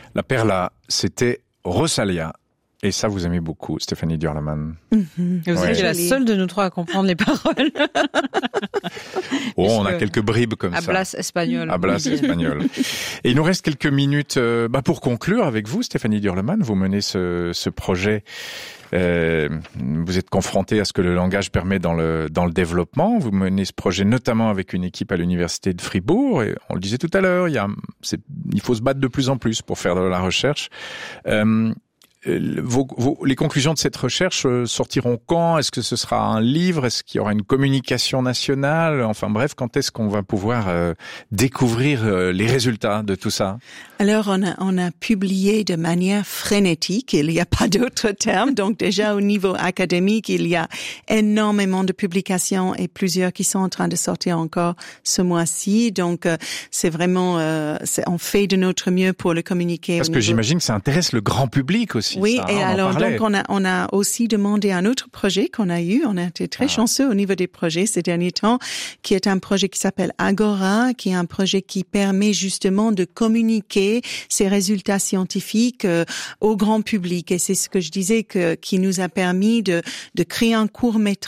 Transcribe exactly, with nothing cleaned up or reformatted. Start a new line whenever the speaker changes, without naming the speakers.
La perla, c'était Rosalia. Et ça, vous aimez beaucoup, Stéphanie Dürleman.
Mm-hmm. Et vous
ouais.
êtes la seule de nous trois à comprendre les paroles.
Oh, on a quelques bribes comme ça.
Hablas espagnol.
Hablas espagnol. Et il nous reste quelques minutes euh, bah, pour conclure avec vous, Stéphanie Dürleman. Vous menez ce, ce projet. Euh, vous êtes confronté à ce que le langage permet dans le dans le développement. Vous menez ce projet notamment avec une équipe à l'université de Fribourg. Et on le disait tout à l'heure, il y a, c'est, il faut se battre de plus en plus pour faire de la recherche. Euh, Vos, vos, les conclusions de cette recherche sortiront quand? Est-ce que ce sera un livre? Est-ce qu'il y aura une communication nationale? Enfin bref, quand est-ce qu'on va pouvoir euh, découvrir euh, les résultats de tout ça?
Alors, on a, on a publié de manière frénétique. Il n'y a pas d'autre terme. Donc, déjà, au niveau académique, il y a énormément de publications et plusieurs qui sont en train de sortir encore ce mois-ci. Donc, euh, c'est vraiment, euh, c'est, on fait de notre mieux pour le communiquer.
Parce que niveau... j'imagine que ça intéresse le grand public aussi.
Oui,
ça,
et
hein,
alors, donc, on a, on a aussi demandé un autre projet qu'on a eu. On a été très ah. chanceux au niveau des projets ces derniers temps, qui est un projet qui s'appelle Agora, qui est un projet qui permet justement de communiquer ces résultats scientifiques euh, au grand public. Et c'est ce que je disais que qui nous a permis de de créer un court-métrage